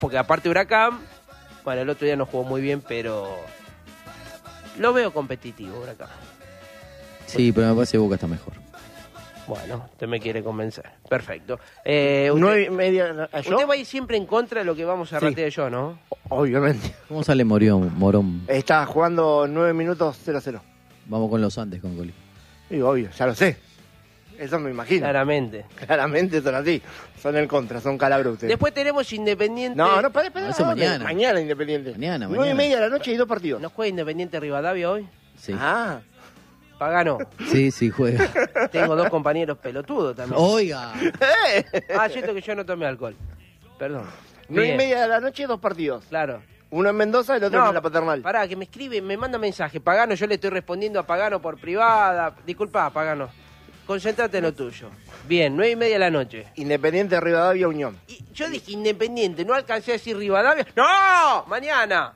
Porque aparte Huracán, bueno, el otro día no jugó muy bien, pero lo veo competitivo Huracán. Sí, pero me parece que Boca está mejor. Bueno, usted me quiere convencer. Perfecto. 9:30. Usted va a ir siempre en contra de lo que vamos a ratear yo, ¿no? Obviamente. ¿Cómo sale Morón? Está jugando 9 minutos 0-0. Vamos con los Andes, con Coli. Digo, obvio, ya lo sé. Eso me imagino. Claramente. Claramente son así. Son el contra, son calabros ustedes. Después tenemos Independiente. No, pará. Eso mañana. Mañana Independiente. Mañana. 9:30 de la noche y 2 partidos. ¿No juega Independiente Rivadavia hoy? Sí. Ah, Pagano. Sí, juega. Tengo 2 compañeros pelotudos también. Oiga. Cierto que yo no tomé alcohol. Perdón. 9:30 de la noche y 2 partidos. Claro. Uno en Mendoza y el otro en la Paternal. Pará, que me escribe, me manda mensaje. Pagano, yo le estoy respondiendo a Pagano por privada. Disculpa, Pagano. Concéntrate en lo tuyo. Bien, 9:30 de la noche. Independiente Rivadavia Unión. Y yo dije Independiente, no alcancé a decir Rivadavia. ¡No! Mañana.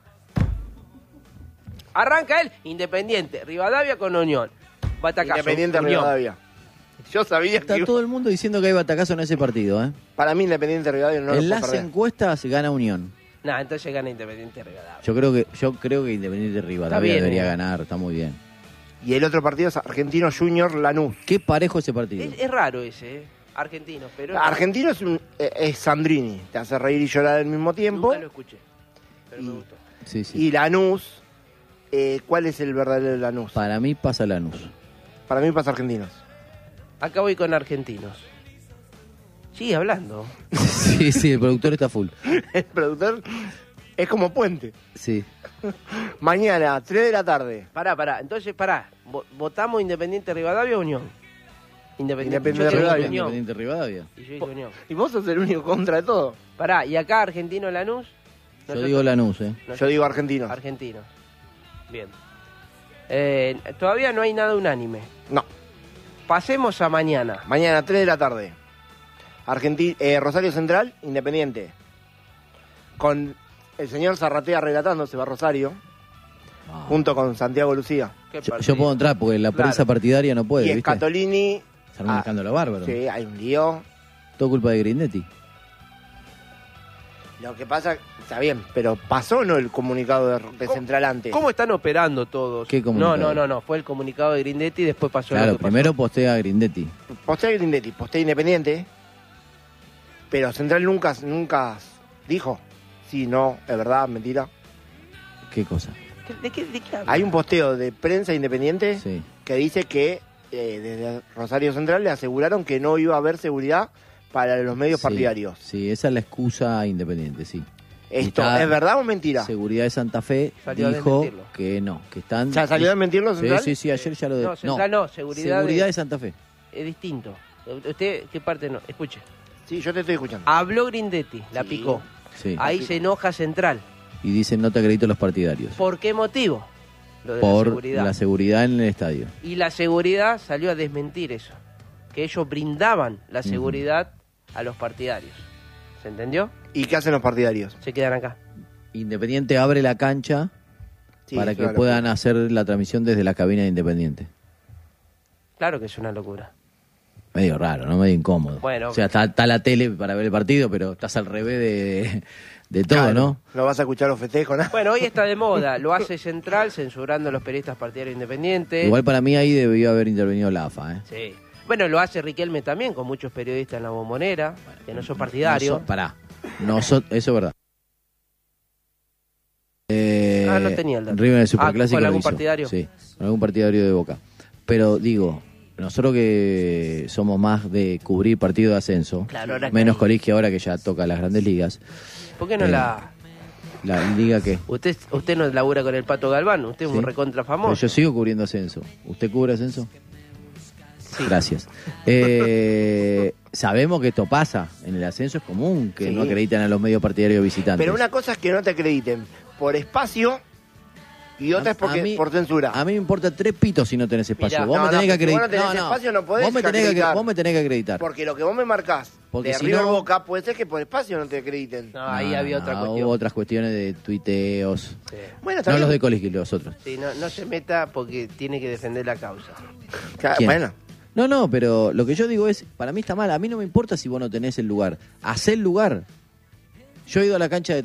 Arranca él, Independiente, Rivadavia con Unión. Batacazo. Independiente Unión. Rivadavia. Yo sabía Está que... todo el mundo diciendo que hay batacazo en ese partido, ¿eh? Para mí Independiente Rivadavia no lo En puedo las perder. encuestas gana Unión. Nah, entonces gana Independiente Rivadavia. Yo creo que Independiente Rivadavia bien, debería ganar, está muy bien. Y el otro partido es Argentino Junior Lanús. Qué parejo ese partido. Es raro ese, Argentino, pero... Argentino es Sandrini. Te hace reír y llorar al mismo tiempo. Nunca lo escuché, pero me gustó. Sí. Y Lanús, ¿cuál es el verdadero Lanús? Para mí pasa Lanús. Para mí pasa Argentinos. Acá voy con argentinos. Sigue hablando. Sí, el productor está full. El productor es como Puente. Sí. Mañana, 3 de la tarde. Pará. Entonces, ¿votamos Independiente Rivadavia o Unión? Independiente Yo digo Rivadavia. Unión. Independiente Rivadavia. Y yo digo Unión. Y vos sos el único contra de todo. Pará, ¿y acá Argentino Lanús? Yo digo Lanús, Yo digo Argentinos. Argentino. Bien. Todavía no hay nada unánime. No. Pasemos a mañana. Mañana, 3 de la tarde. Rosario Central, Independiente. Con el señor Zarratea relatando, se va a Rosario. Junto con Santiago Lucía. ¿Qué Yo partido? puedo entrar porque la prensa Claro. partidaria no puede, Y ¿viste? Scatolini. Se armó un escándalo bárbaro. Sí, hay un lío. Todo culpa de Grindetti. Lo que pasa, está bien, pero pasó o no el comunicado de Central antes. ¿Cómo están operando todos? ¿Qué comunicado? No. Fue el comunicado de Grindetti y después pasó lo Claro, que pasó. primero postea a Grindetti. Postea Grindetti, postea Independiente. Pero Central nunca dijo. Sí, no, es verdad, mentira. ¿Qué cosa? ¿De qué habla? Hay un posteo de prensa Independiente Sí. que dice que desde Rosario Central le aseguraron que no iba a haber seguridad para los medios partidarios. Sí, esa es la excusa independiente, sí. ¿Esto Está- es verdad o mentira? Seguridad de Santa Fe Salió a dijo desmentirlo. que no, que están... ¿Ya salió a desmentirlo Central? Sí, ayer ya lo... No, Central no, seguridad Seguridad de- de Santa Fe. Es distinto. ¿Usted qué parte no? Escuche. Sí, yo te estoy escuchando. Habló Grindetti, la Sí. picó. Sí. Ahí se enoja Central. Y dicen no te acredito los partidarios. ¿Por qué motivo? Lo de Por la seguridad. la seguridad en el estadio. Y la seguridad salió a desmentir eso. Que ellos brindaban la seguridad a los partidarios. ¿Se entendió? ¿Y qué hacen los partidarios? Se quedan acá. Independiente abre la cancha Sí, para es que una puedan locura. hacer la transmisión desde la cabina de Independiente. Claro que es una locura. Medio raro, ¿no? Medio incómodo. Bueno. O sea, está la tele para ver el partido, pero estás al revés de todo, Claro, ¿no? No vas a escuchar los festejos, nada. Bueno, hoy está de moda. Lo hace Central censurando a los periodistas partidarios independientes. Igual para mí ahí debió haber intervenido la AFA, ¿eh? Sí. Bueno, lo hace Riquelme también, con muchos periodistas en la Bombonera, que no son partidarios. Eso es verdad. No tenía el dato. River en el Superclásico ¿con lo algún hizo. partidario? Sí, con algún partidario de Boca. Pero digo, nosotros que somos más de cubrir partido de ascenso, Claro, ahora menos que- Coligio ahora que ya toca las grandes ligas, ¿Por qué no Eh, la...? la liga que... Usted no labura con el Pato Galván, usted es Sí. un recontra Pero famoso. yo sigo cubriendo ascenso. ¿Usted cubre ascenso? Sí. Gracias. Sabemos que esto pasa. En el ascenso es común que Sí. no acreditan a los medios partidarios visitantes. Pero una cosa es que no te acrediten por espacio y otra es porque, A mí- por censura. A mí me importa 3 pitos si no tenés espacio. Mirá, vos no, me tenés no, que si vos acreditar. no tenés espacio, no podés vos me tenés acreditar. vos me tenés que acreditar. Porque lo que vos me marcás Porque de si River no- Boca puede ser que por espacio no te acrediten. No, ahí había otra cuestión. Hubo otras cuestiones de tuiteos. Sí. Bueno, está No bien. los de Coligio, los otros. Sí, no se meta porque tiene que defender la causa. ¿Quién? Bueno, No, pero lo que yo digo es, para mí está mal. A mí no me importa si vos no tenés el lugar. Hacé el lugar. Yo he ido a la cancha de